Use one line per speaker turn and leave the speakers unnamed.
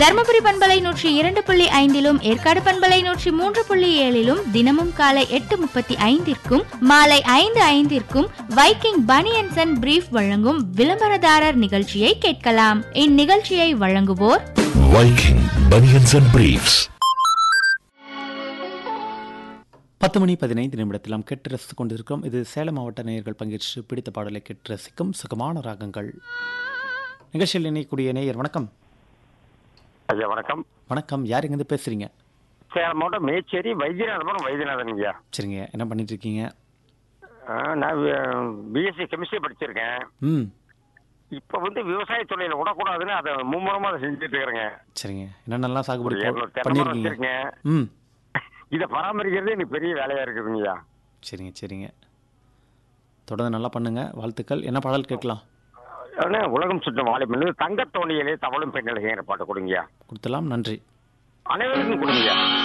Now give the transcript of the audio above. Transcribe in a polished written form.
தர்மபுரி பண்பலை 102.5 ஏற்காடு பண்பலை 103.7 தினமும் காலை 8:35 மாலை 5:05 வைக்கிங் பனியன்ஸ் அண்ட் பிரீஃப் வழங்கும் விளம்பரதாரர் நிகழ்ச்சியை கேட்கலாம். இந்நிகழ்ச்சியை வழங்குவோர்
வைக்கிங் பனியன்ஸ் அண்ட் பிரீஃப்ஸ்.
10:15 நாம் கேட்டு ரசித்துக் கொண்டிருக்கிறோம். இது சேலம் மாவட்ட நேயர்கள் பங்கேற்று பிடித்த பாடலை கேட்டு ரசிக்கும் சுகமான ராகங்கள் நிகழ்ச்சியில். இணையக்கூடிய நேயர் வணக்கம்.
ஐயா வணக்கம்.
வணக்கம், யார் எங்கேருந்து பேசுறீங்க?
சேலம் மாவட்டம் மேச்சேரி வைத்தியநாதன் ஐயா.
சரிங்க, என்ன பண்ணிட்டு இருக்கீங்க?
நான் பிஎஸ்சி கெமிஸ்ட்ரி படிச்சிருக்கேன். இப்போ விவசாய தொழில விடக்கூடாதுன்னு அதை மும்முரமாக அதை செஞ்சுட்டு இருக்கிறேங்க.
சரிங்க, என்னென்னலாம் சாகுபடி
பண்ணிருக்கீங்க? இதை பராமரிக்கிறது எனக்கு பெரிய வேலையா இருக்குதுங்கய்யா.
சரிங்க, தொடர்ந்து நல்லா பண்ணுங்க, வாழ்த்துக்கள். என்ன பாடல் கேட்கலாம்?
உலகம் சுற்றும் வாலிபன் தங்கத்தோணியிலே தவளும் பெண்ணிலைங்கிற பாட்டு கொடுங்கய்யா.
கொடுத்தலாம், நன்றி.
அனைவருக்கும் கொடுங்கய்யா.